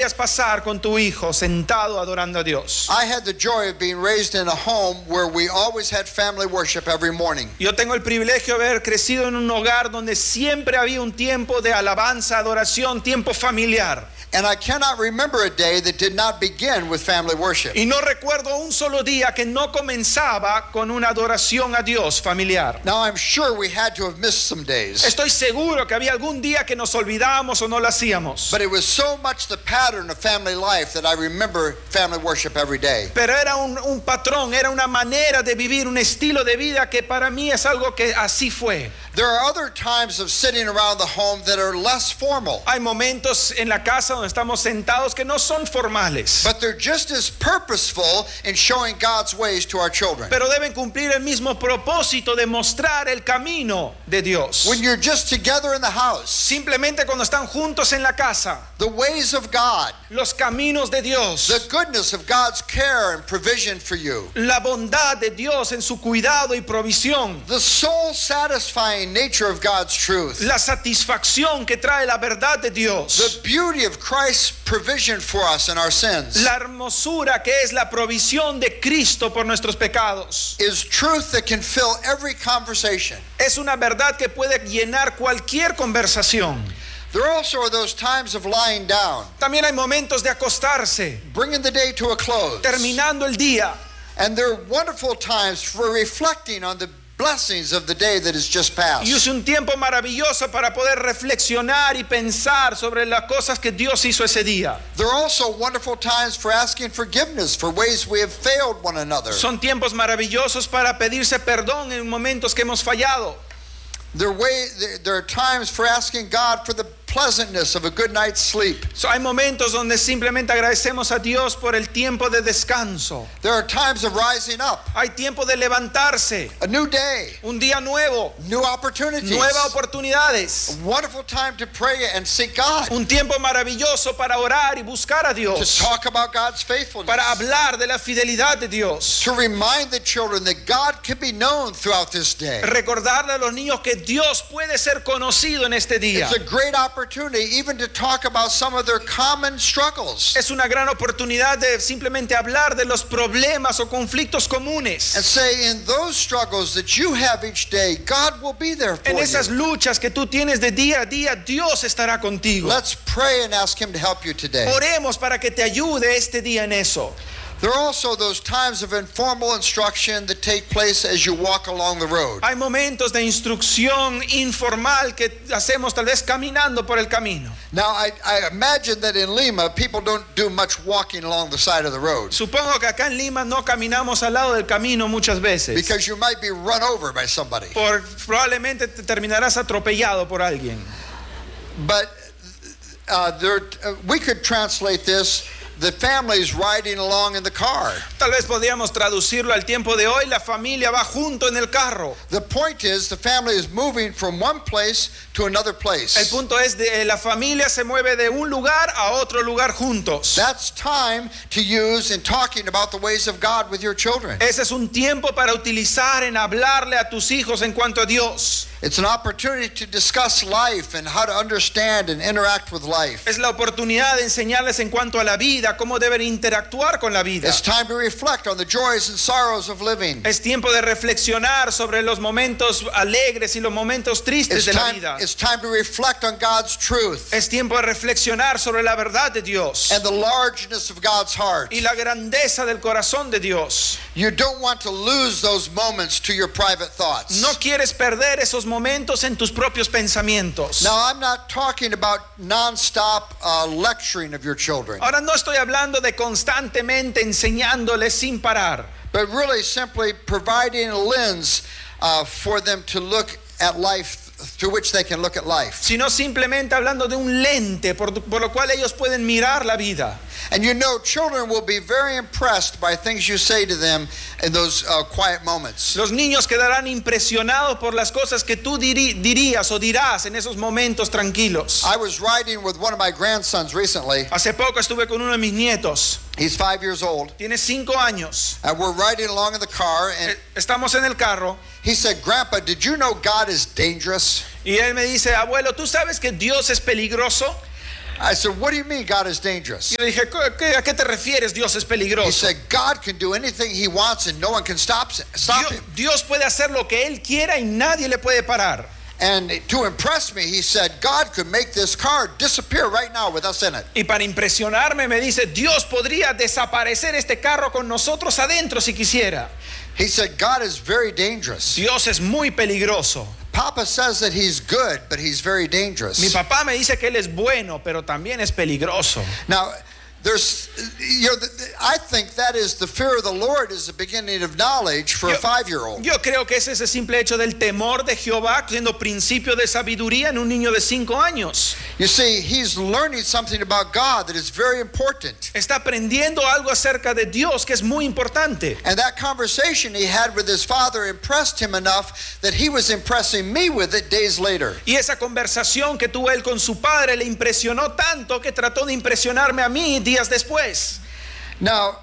podrías pasar con tu hijo sentado adorando a Dios. I had the joy of being raised in a home where we always had family worship every morning. Yo tengo el privilegio de haber crecido en un hogar donde siempre había un tiempo de alabanza, adoración, tiempo familiar. And I cannot remember a day that did not begin with family worship. Y no recuerdo un solo día que no comenzaba con una adoración a Dios familiar. Now I'm sure we had to have missed some days. Estoy seguro que había algún día que nos olvidamos o no lo hacíamos. But it was so much the pattern of family life that I remember family worship every day. Pero era un patrón, era una manera de vivir, un estilo de vida que para mí es algo que así fue. There are other times of sitting around the home that are less formal. Hay momentos en la casa donde estamos sentados que no son formales, But they're just as purposeful in showing God's ways to our children. pero deben cumplir el mismo propósito de mostrar el camino de Dios. When you're just together in the house, Simplemente cuando están juntos en la casa, the ways of God, los caminos de Dios, the goodness of God's care and provision for you, la bondad de Dios en su cuidado y provisión, the soul satisfying nature of God's truth, la satisfacción que trae la verdad de Dios, the beauty of Christ's provision for us and our sins, la hermosura que es la provisión de Cristo por nuestros pecados. is truth that can fill every conversation. Es una verdad que puede llenar cualquier conversación. There also are those times of lying down, También hay momentos de acostarse, bringing the day to a close. terminando el día. And there are wonderful times for reflecting on the blessings of the day that has just passed. Y es un tiempo maravilloso para poder reflexionar y pensar sobre las cosas que Dios hizo ese día. There are also wonderful times for asking forgiveness for ways we have failed one another. Son tiempos maravillosos para pedirse perdón en momentos que hemos fallado. There are times for asking God for the pleasantness of a good night's sleep. Hay momentos donde simplemente agradecemos a Dios por el tiempo de descanso. There are times of rising up, Hay tiempo de levantarse, a new day, un día nuevo, new opportunities, nuevas oportunidades, a wonderful time to pray and seek God, un tiempo maravilloso para orar y buscar a to Dios, talk about God's faithfulness, para hablar de la fidelidad de Dios, to remind the children that God can be known throughout this day. recordarle a los niños que Dios puede ser conocido en este día. It's a great opportunity even to talk about some of their common struggles Es una gran oportunidad de simplemente hablar de los problemas o conflictos comunes. and say, in those struggles that you have each day, God will be there for En esas you. luchas que tú tienes de día a día, Dios estará contigo. Let's pray and ask Him to help you today. Oremos para que te ayude este día en eso. There are also those times of informal instruction that take place as you walk along the road. Hay momentos de instrucción informal que hacemos tal vez caminando por el camino. Now, I imagine that in Lima, people don't do much walking along the side of the road Supongo que acá en Lima no caminamos al lado del camino muchas veces. because you might be run over by somebody. Probablemente te terminarás atropellado por alguien. But we could translate this, the families riding along in the car. Tal vez podríamos traducirlo al tiempo de hoy, la familia va junto en el carro. The point is, the family is moving from one place to another El place. punto es de la familia se mueve de un lugar a otro lugar juntos. That's time to use in talking about the ways of God with your children. Ese es un tiempo para utilizar en hablarle a tus hijos en cuanto a Dios. It's an opportunity to discuss life and how to understand and interact with life. Es la oportunidad de enseñarles en cuanto a la vida, cómo deben interactuar con la vida. It's time to reflect on the joys and sorrows of living. Es tiempo de reflexionar sobre los momentos alegres y los momentos tristes de la vida. It's time to reflect on God's truth Es tiempo de reflexionar sobre la verdad de Dios and the largeness of God's heart. y la grandeza del corazón de Dios. You don't want to lose those moments to your private thoughts. No quieres perder esos momentos en tus propios pensamientos. Now, I'm not talking about non-stop lecturing of your children, Ahora no estoy hablando de constantemente enseñándoles sin parar, but really simply providing a lens for them to look at life, through which they can look at life. sino simplemente hablando de un lente por lo cual ellos pueden mirar la vida. And you know, children will be very impressed by things you say to them in those quiet moments. Los niños quedarán impresionados por las cosas que tú dirías o dirás en esos momentos tranquilos. I was riding with one of my grandsons recently. Hace poco estuve con uno de mis nietos. He's 5 years old. Tiene 5 años. And we're riding along in the car, and Estamos en el carro he said, "Grandpa, did you know God is dangerous?" y él me dice, abuelo, ¿tú sabes que Dios es peligroso? I said, what do you mean God is dangerous? Y le dije, ¿a qué te refieres? Dios es He peligroso. said, God can do anything he wants and no one can stop him. Dios puede hacer lo que Él quiera y nadie le puede parar. And to impress me, he said, God could make this car disappear right now with us in it. Y para impresionarme me dice, Dios podría desaparecer este carro con nosotros adentro si quisiera. He said, God is very dangerous. Dios es muy peligroso. Papa says that he's good, but he's very dangerous. Mi papá me dice que Él es bueno, pero también es peligroso. Now, I think that is the fear of the Lord is the beginning of knowledge for a 5-year-old. Yo creo que ese es el simple hecho del temor de Jehová siendo principio de sabiduría en un niño de 5 años. You see, he's learning something about God that is very important. Está aprendiendo algo acerca de Dios que es muy importante. And that conversation he had with his father impressed him enough that he was impressing me with it days later. Y esa conversación que tuvo él con su padre le impresionó tanto que trató de impresionarme a mí días después. Now,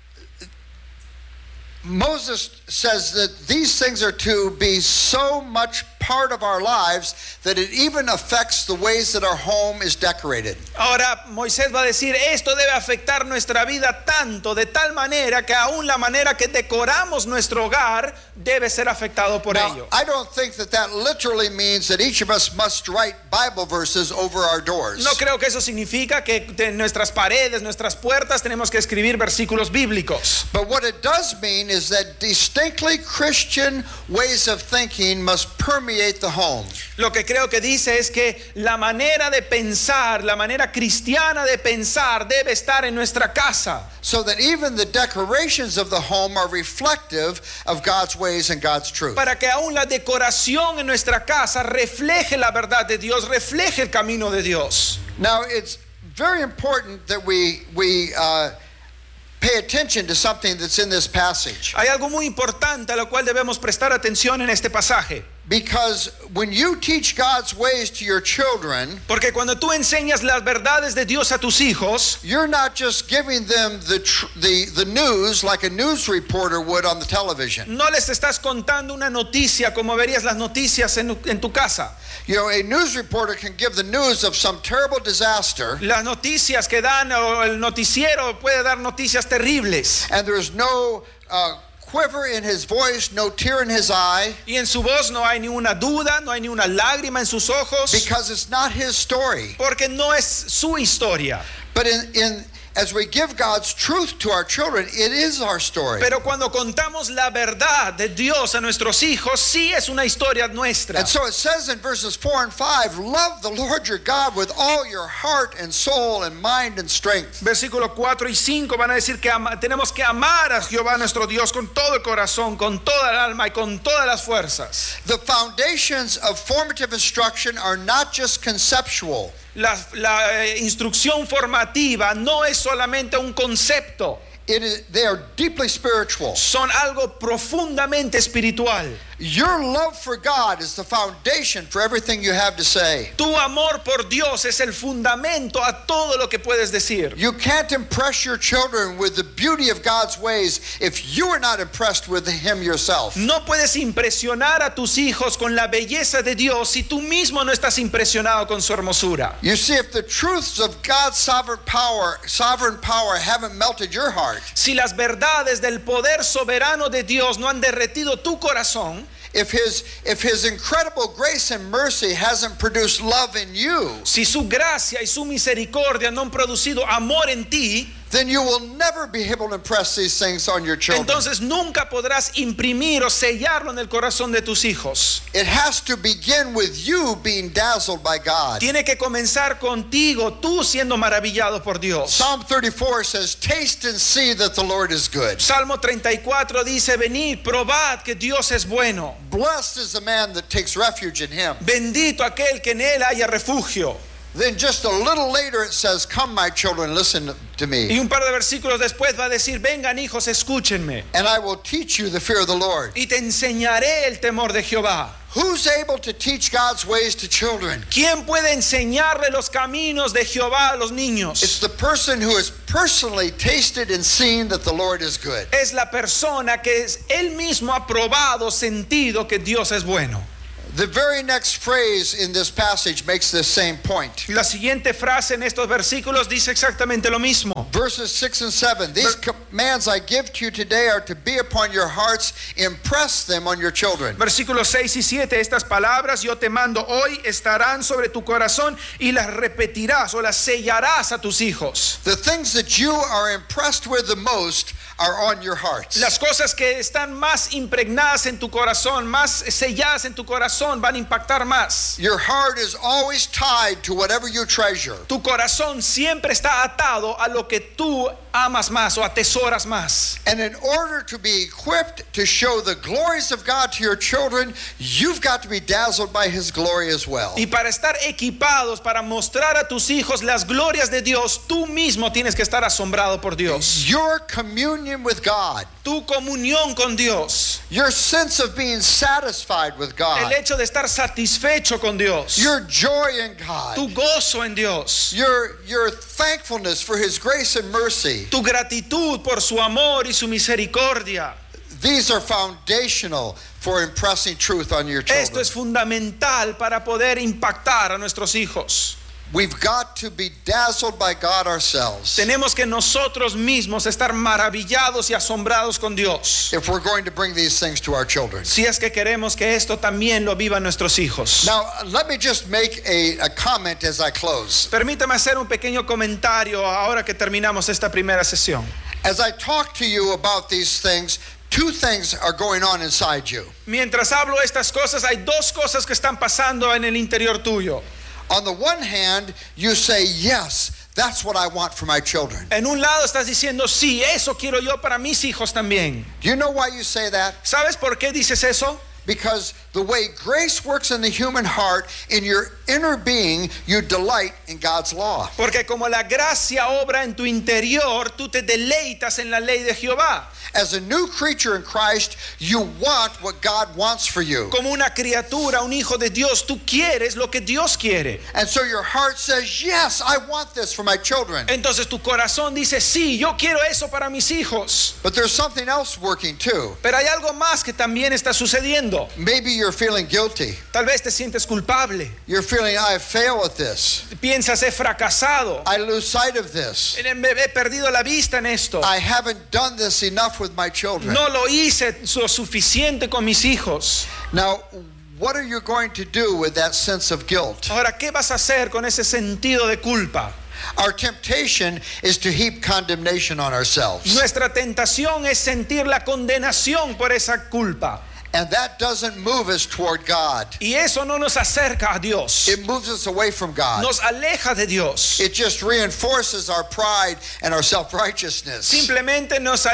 Moses says that these things are to be so much part of our lives that it even affects the ways that our home is decorated. Ahora Moisés va a decir, esto debe afectar nuestra vida tanto, de tal manera que aún la manera que decoramos nuestro hogar debe ser afectado por ello. I don't think that literally means that each of us must write Bible verses over our doors. No creo que eso significa que en nuestras paredes, nuestras puertas tenemos que escribir versículos bíblicos. But what it does mean is that distinctly Christian ways of thinking must permeate the home. Lo que creo que dice es que la manera de pensar, la manera cristiana de pensar debe estar en nuestra casa. So that even the decorations of the home are reflective of God's ways and God's truth. Para que aún la decoración en nuestra casa refleje la verdad de Dios, refleje el camino de Dios. Now it's very important that we pay attention to something that's in this passage. Hay algo muy importante a lo cual debemos prestar atención en este pasaje. Because when you teach God's ways to your children, porque cuando tú enseñas las verdades de Dios a tus hijos, you're not just giving them the news like a news reporter would on the television. No les estás contando una noticia como verías las noticias en tu casa. You know, a news reporter can give the news of some terrible disaster. Las noticias que dan o el noticiero puede dar noticias terribles. And there's no quiver in his voice, no tear in his eye. Y en su voz no hay ni una duda, no hay ni una lágrima en sus ojos. Because it's not his story. Porque no es su historia. But as we give God's truth to our children, it is our story. Pero cuando contamos la verdad de Dios a nuestros hijos, sí es una historia nuestra. And so it says in verses 4 and 5, love the Lord your God with all your heart and soul and mind and strength. Versículos 4 y 5 van a decir que tenemos que amar a Jehová nuestro Dios con todo el corazón, con toda el alma y con todas las fuerzas. The foundations of formative instruction are not just conceptual. La instrucción formativa no es solamente un concepto. They are deeply spiritual. Son algo profundamente espiritual. Your love for God is the foundation for everything you have to say. Tu amor por Dios es el fundamento a todo lo que puedes decir. You can't impress your children with the beauty of God's ways if you are not impressed with Him yourself. No puedes impresionar a tus hijos con la belleza de Dios si tú mismo no estás impresionado con su hermosura. You see, if the truths of God's sovereign power haven't melted your heart, si las verdades del poder soberano de Dios no han derretido tu corazón, if his incredible grace and mercy hasn't produced love in you, si su gracia y su misericordia no han producido amor en ti, then you will never be able to impress these things on your children. Entonces nunca podrás imprimir o sellarlo en el corazón de tus hijos. It has to begin with you being dazzled by God. Tiene que comenzar contigo, tú siendo maravillado por Dios. Psalm 34 says, "Taste and see that the Lord is good." Salmo 34 dice, venid, probad que Dios es bueno. Blessed is the man that takes refuge in Him. Bendito aquel que en él haya refugio. Then just a little later it says, "Come, my children, listen to me." Y un par de versículos después va a decir, vengan hijos, escúchenme. And I will teach you the fear of the Lord. Y te enseñaré el temor de Jehová. Who's able to teach God's ways to children? ¿Quién puede enseñarle los caminos de Jehová a los niños? It's the person who has personally tasted and seen that the Lord is good. Es la persona que él mismo ha probado, sentido que Dios es bueno. The very next phrase in this passage makes this same point. La siguiente frase en estos versículos dice exactamente lo mismo. Verses 6 and 7. These commands I give to you today are to be upon your hearts. Impress them on your children. Versículos 6 y 7. Estas palabras yo te mando hoy estarán sobre tu corazón y las repetirás o las sellarás a tus hijos. The things that you are impressed with the most are on your hearts. Las cosas que están más impregnadas en tu corazón, más selladas en tu corazón, van a impactar más. Your heart is always tied to whatever you treasure. Tu corazón siempre está atado a lo que tú amas más o atesoras más. And in order to be equipped to show the glories of God to your children, you've got to be dazzled by His glory as well. Y para estar equipados para mostrar a tus hijos las glorias de Dios, tú mismo tienes que estar asombrado por Dios. Your communion with God, Tu comunión con Dios, your sense of being satisfied with el God, hecho de estar satisfecho con Dios, your joy in God, tu gozo en Dios, your thankfulness for His grace and mercy. tu gratitud por su amor y su misericordia. These are foundational for impressing truth on your Esto children. es fundamental para poder impactar a nuestros hijos. We've got to be dazzled by God ourselves Tenemos que nosotros mismos estar maravillados y asombrados con Dios, if we're going to bring these things to our children. si es que queremos que esto también lo vivan nuestros hijos. Now, let me just make a comment as I close. Permítame hacer un pequeño comentario ahora que terminamos esta primera sesión. As I talk to you about these things, two things are going on inside you. Mientras hablo estas cosas, hay dos cosas que están pasando en el interior tuyo. On the one hand, you say, yes, that's what I want for my children. En un lado estás diciendo, sí, eso quiero yo para mis hijos también. Do you know why you say that? ¿Sabes por qué dices eso? Because the way grace works in the human heart, in your inner being, you delight in God's law. Porque como la gracia obra en tu interior, tú te deleitas en la ley de Jehová. As a new creature in Christ, you want what God wants for you. Como una criatura, un hijo de Dios, tú quieres lo que Dios quiere. And so your heart says, yes, I want this for my children. Entonces tu corazón dice, sí, yo quiero eso para mis hijos. But there's something else working too. Pero hay algo más que también está sucediendo. Maybe you're feeling guilty. Tal vez te sientes culpable. You're feeling, I fail at this. Piensas, he fracasado. I lose sight of this. He perdido la vista en esto. I haven't done this enough with my children. No lo hice lo suficiente con mis hijos. Now, what are you going to do with that sense of guilt? Ahora, ¿qué vas a hacer con ese sentido de culpa? Our temptation is to heap condemnation on ourselves. Nuestra tentación es sentir la condenación por esa culpa. And that doesn't move us toward God. Y eso no nos acerca a Dios. It moves us away from God. Nos aleja de Dios. It just reinforces our pride and our self-righteousness. Simplemente nos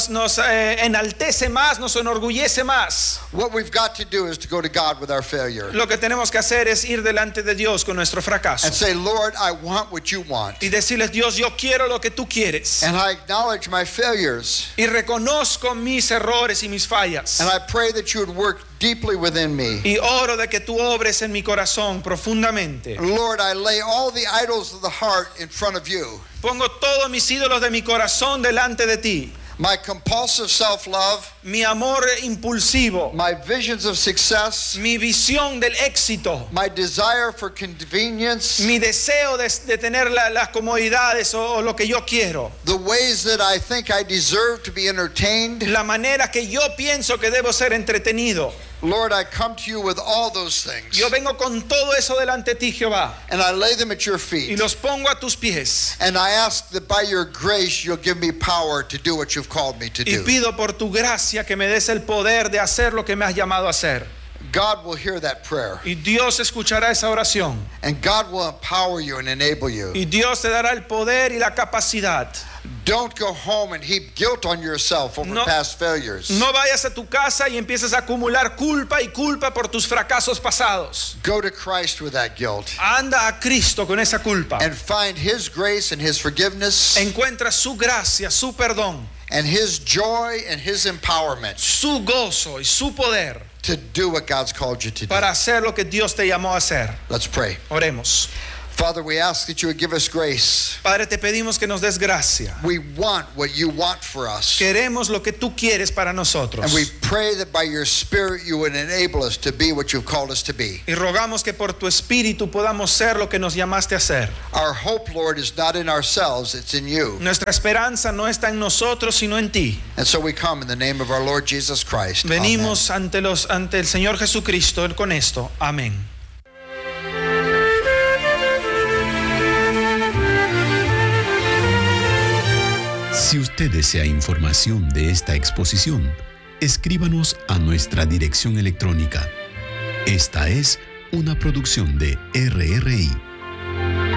enaltece más, nos enorgullece más. What we've got to do is to go to God with our failure Lo que tenemos que hacer es ir delante de Dios con nuestro fracaso and say, Lord, I want what you want. y decirles, Dios, yo quiero lo que tú quieres. And I acknowledge my failures. Y reconozco mis errores y mis fallas. And I pray that you would work deeply within me. Y oro de que tú obres en mi corazón profundamente. Lord, I lay all the idols of the heart in front of you. Pongo todos mis ídolos de mi corazón delante de ti. My compulsive self-love, Mi amor impulsivo, my visions of success, mi visión del éxito, my desire for convenience, mi deseo de tener las comodidades o lo que yo quiero, the ways that I think I deserve to be entertained. la manera que yo pienso que debo ser entretenido. Lord, I come to you with all those things. Yo vengo con todo eso delante de ti, Jehová, And I lay them at your y feet. los pongo a tus pies. And I ask that by your grace you'll give me power to do what you've called me to Y do. pido por tu gracia que me des el poder de hacer lo que me has llamado a hacer. God will hear that prayer. Y Dios escuchará esa oración. And God will empower you and enable you. Y Dios te dará el poder y la capacidad. Don't go home and heap guilt on yourself over No. past failures. No vayas a tu casa y empieces a acumular culpa y culpa por tus fracasos pasados. Go to Christ with that guilt Anda a Cristo con esa culpa. and find His grace and His forgiveness Encuentra su gracia, su perdón, and His joy and His empowerment su gozo y su poder to do what God's called you to do. para hacer lo que Dios te llamó a hacer. Let's pray. Oremos. Father, we ask that you would give us grace. Padre, te pedimos que nos des gracia. We want what you want for us. Queremos lo que tú quieres para nosotros. And we pray that by your Spirit you would enable us to be what you've called us to be. Y rogamos que por tu Espíritu podamos ser lo que nos llamaste a ser. Our hope, Lord, is not in ourselves, it's in you. Nuestra esperanza no está en nosotros, sino en ti. And so we come in the name of our Lord Jesus Christ. Venimos ante el Señor Jesucristo con esto. Amén. Si usted desea información de esta exposición, escríbanos a nuestra dirección electrónica. Esta es una producción de RRI.